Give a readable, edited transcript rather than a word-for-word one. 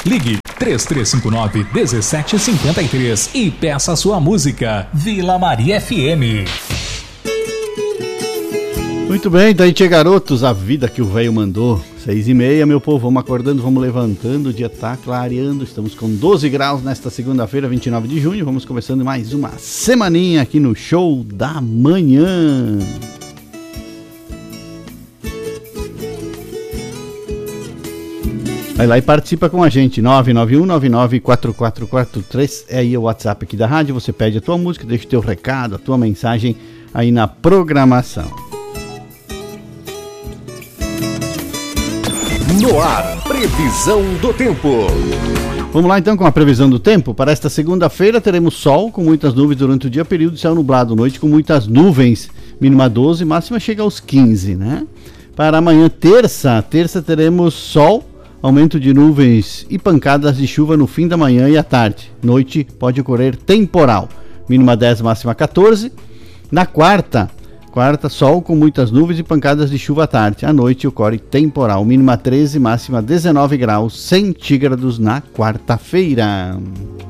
Ligue 3359-1753 e peça sua música. Vila Maria FM. Muito bem, daí tia garotos, a vida que o velho mandou. 6h30, meu povo, vamos acordando, vamos levantando, o dia tá clareando, estamos com 12 graus nesta segunda-feira, 29 de junho, vamos começando mais uma semaninha aqui no Show da Manhã. Vai lá e participa com a gente, 991-994443, é aí o WhatsApp aqui da rádio, você pede a tua música, deixa o teu recado, a tua mensagem aí na programação. No ar, previsão do tempo. Vamos lá então com a previsão do tempo. Para esta segunda-feira teremos sol com muitas nuvens durante o dia, período de céu nublado, noite com muitas nuvens, mínima 12, máxima chega aos 15, né? Para amanhã, terça teremos sol, aumento de nuvens e pancadas de chuva no fim da manhã e à tarde. Noite pode ocorrer temporal, mínima 10, máxima 14. Na quarta, sol com muitas nuvens e pancadas de chuva à tarde. À noite ocorre temporal, mínima 13, máxima 19 graus centígrados na quarta-feira.